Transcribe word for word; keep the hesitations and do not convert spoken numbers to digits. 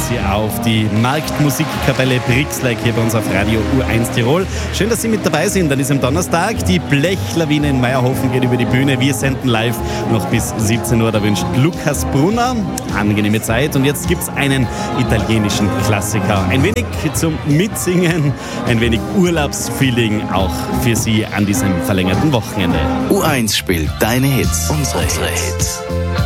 Sie auf die Marktmusikkapelle Brixleik hier bei uns auf Radio U eins Tirol. Schön, dass Sie mit dabei sind an diesem Donnerstag. Die Blechlawine in Meierhofen geht über die Bühne. Wir senden live noch bis siebzehn Uhr. Da wünscht Lukas Brunner angenehme Zeit. Und jetzt gibt es einen italienischen Klassiker. Ein wenig zum Mitsingen, ein wenig Urlaubsfeeling auch für Sie an diesem verlängerten Wochenende. U eins spielt deine Hits, unsere Hits.